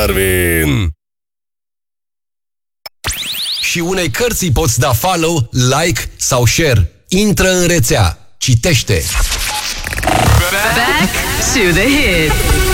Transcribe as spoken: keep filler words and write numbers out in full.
Darwin. Și unei cărți îi poți da follow, like sau share. Intră în rețea. Citește. Back to the hits.